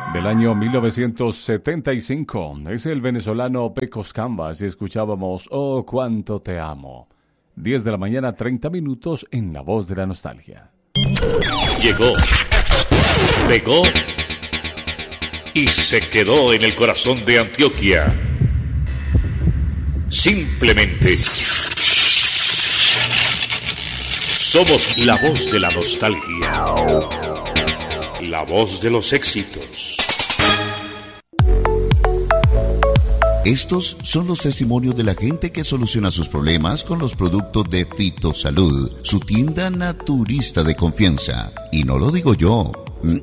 Del año 1975. Es el venezolano Pecos Canvas y escuchábamos Oh, cuánto te amo. 10 de la mañana, 30 minutos en La Voz de la Nostalgia. Llegó, pegó y se quedó en el corazón de Antioquia. Simplemente somos la voz de la nostalgia, la voz de los éxitos. Estos son los testimonios de la gente que soluciona sus problemas con los productos de Fitosalud, su tienda naturista de confianza. Y no lo digo yo,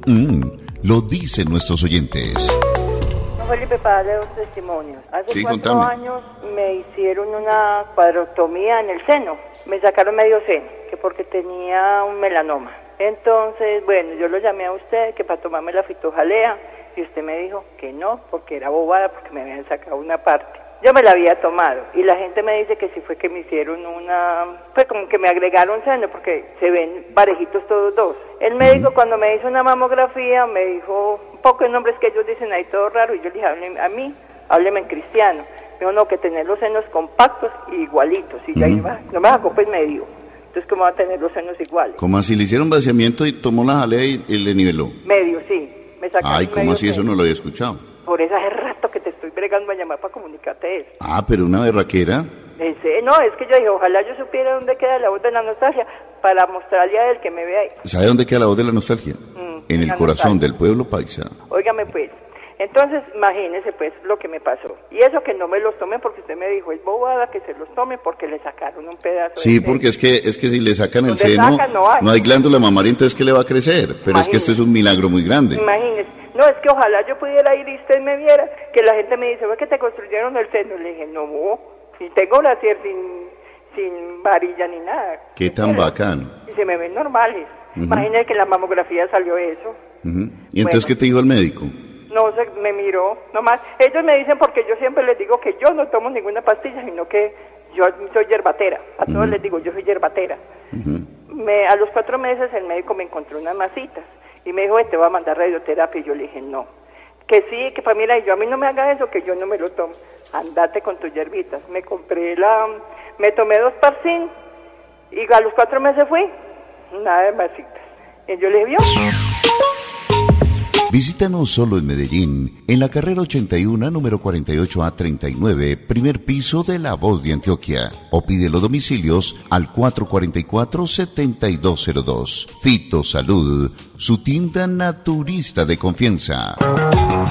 lo dicen nuestros oyentes. Felipe, para darle dos testimonios. Hace 4 contame. años me hicieron una cuadrotomía en el seno. Me sacaron medio seno, que porque tenía un melanoma. Entonces, bueno, yo lo llamé a usted que para tomarme la fitojalea y usted me dijo que no, porque era bobada, porque me habían sacado una parte. Yo me la había tomado y la gente me dice que sí fue que me hicieron pues como que me agregaron seno porque se ven parejitos todos dos. El médico cuando me hizo una mamografía me dijo un poco de nombres que ellos dicen ahí todo raro y yo le dije, hábleme en cristiano. Me dijo, no, que tener los senos compactos y igualitos y ya iba, no me sacó pues medio. Entonces, ¿cómo va a tener los senos iguales? Como así le hicieron vaciamiento y tomó la jalea y le niveló. Medio, sí. Me sacaron Ay, ¿cómo medio así? Eso seno. no lo había escuchado. Por eso hace rato que te estoy bregando a llamar para comunicarte eso. Ah, pero una berraquera. No, es que yo dije, ojalá yo supiera dónde queda la voz de la nostalgia para mostrarle a él que me vea ahí. ¿Sabe dónde queda la voz de la nostalgia? En el la corazón nostalgia. del pueblo paisa. Óigame pues, entonces imagínese pues lo que me pasó. Y eso que no me los tomen porque usted me dijo, es bobada que se los tomen porque le sacaron un pedazo de Sí, seno. porque es que si le sacan el Donde seno, sacan, no hay. glándula mamaria, entonces ¿qué le va a crecer? Pero es que esto es un milagro muy grande. Imagínese. No, es que ojalá yo pudiera ir y usted me viera, que la gente me dice, ¿fue que te construyeron el seno? Le dije, no, si tengo brasier sin varilla ni nada. Qué tan bacano. Y se me ven normales. Imagínese que en la mamografía salió eso. ¿Y entonces qué te dijo el médico? No sé, me miró, nomás. Ellos me dicen porque yo siempre les digo que yo no tomo ninguna pastilla, sino que yo soy yerbatera. A todos les digo, yo soy yerbatera. A los 4 meses el médico me encontró unas masitas y me dijo, te va a mandar radioterapia. Y yo le dije, no. Que sí, que para mira, y yo a mí no me haga eso, que yo no me lo tomo. Andate con tus hierbitas. Me tomé 2 Parsin y a los 4 meses fui, nada de masitas. Y yo le dije, ¿vio? Visítanos solo en Medellín, en la carrera 81, número 48A39, primer piso de La Voz de Antioquia. O pide los domicilios al 444-7202. Fitosalud, su tienda naturista de confianza.